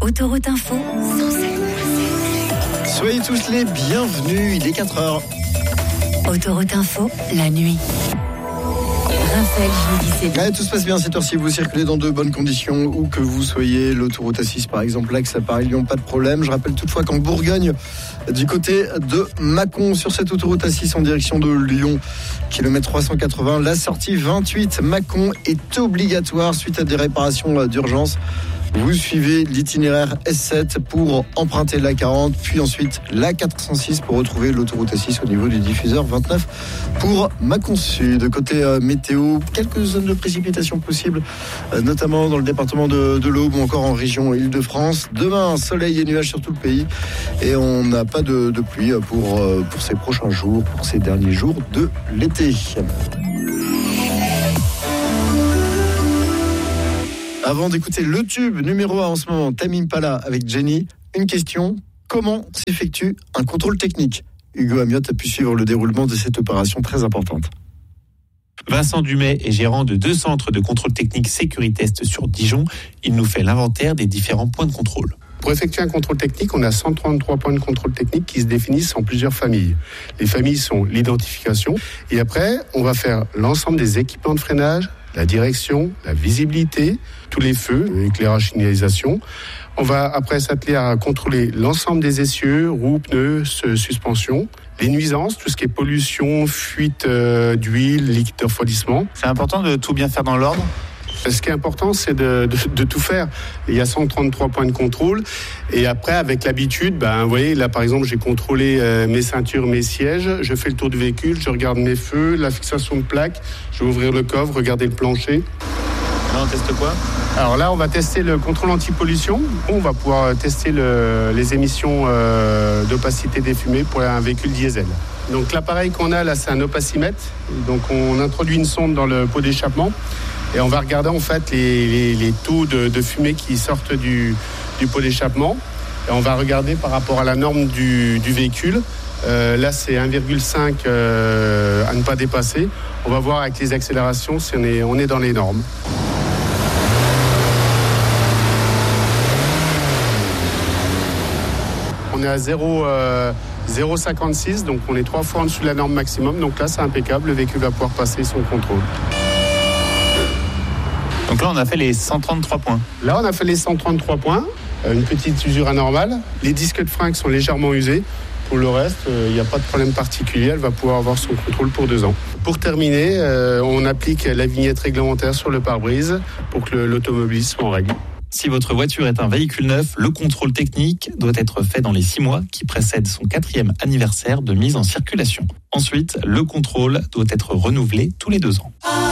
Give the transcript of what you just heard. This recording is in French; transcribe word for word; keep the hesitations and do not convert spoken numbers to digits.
Autoroute Info, Soyez tous les bienvenus, il est quatre heures. Autoroute Info, la nuit. Raphaël Judice. Ouais, tout se passe bien cette heure-ci, vous circulez dans de bonnes conditions, où que vous soyez, l'autoroute A six par exemple, l'axe à Paris-Lyon, pas de problème. Je rappelle toutefois qu'en Bourgogne, du côté de Mâcon, sur cette autoroute A six en direction de Lyon, kilomètre trois cent quatre-vingts, la sortie vingt-huit Mâcon est obligatoire suite à des réparations d'urgence. Vous suivez l'itinéraire S sept pour emprunter la quarante, puis ensuite la quatre cent six pour retrouver l'autoroute A six au niveau du diffuseur vingt-neuf pour Mâcon Sud. Côté euh, météo, quelques zones de précipitation possibles, euh, notamment dans le département de, de l'Aube ou encore en région Île-de-France. Demain, soleil et nuages sur tout le pays et on n'a pas de, de pluie pour, euh, pour ces prochains jours, pour ces derniers jours de l'été. Avant d'écouter le tube numéro un en ce moment, Tame Impala avec Jenny, une question, comment s'effectue un contrôle technique ? Hugo Amiot a pu suivre le déroulement de cette opération très importante. Vincent Dumais est gérant de deux centres de contrôle technique Sécuritest sur Dijon. Il nous fait l'inventaire des différents points de contrôle. Pour effectuer un contrôle technique, on a cent trente-trois points de contrôle technique qui se définissent en plusieurs familles. Les familles sont l'identification et après, on va faire l'ensemble des équipements de freinage, la direction, la visibilité, tous les feux, l'éclairage, signalisation. On va après s'atteler à contrôler l'ensemble des essieux, roues, pneus, suspension, les nuisances, tout ce qui est pollution, fuite euh, d'huile, liquide de refroidissement. C'est important de tout bien faire dans l'ordre ? Ce qui est important, c'est de, de, de tout faire. Il y a cent trente-trois points de contrôle. Et après, avec l'habitude, ben, vous voyez, là, par exemple, j'ai contrôlé euh, mes ceintures, mes sièges. Je fais le tour du véhicule, je regarde mes feux, la fixation de plaques. Je vais ouvrir le coffre, regarder le plancher. Là, on teste quoi ? Alors là, on va tester le contrôle anti-pollution. On va pouvoir tester le, les émissions euh, d'opacité des fumées pour un véhicule diesel. Donc l'appareil qu'on a là, c'est un opacimètre. Donc on introduit une sonde dans le pot d'échappement. Et on va regarder en fait les, les, les taux de, de fumée qui sortent du, du pot d'échappement. Et on va regarder par rapport à la norme du, du véhicule. Euh, là, c'est un virgule cinq euh, à ne pas dépasser. On va voir avec les accélérations si on est, on est dans les normes. On est à zéro virgule cinquante-six, donc on est trois fois en dessous de la norme maximum. Donc là, c'est impeccable. Le véhicule va pouvoir passer son contrôle. Donc là, on a fait les cent trente-trois points. Là, on a fait les cent trente-trois points. Une petite usure anormale. Les disques de frein qui sont légèrement usés. Pour le reste, il euh, n'y a pas de problème particulier. Elle va pouvoir avoir son contrôle pour deux ans. Pour terminer, euh, on applique la vignette réglementaire sur le pare-brise pour que le, l'automobiliste soit en règle. Si votre voiture est un véhicule neuf, le contrôle technique doit être fait dans les six mois qui précèdent son quatrième anniversaire de mise en circulation. Ensuite, le contrôle doit être renouvelé tous les deux ans.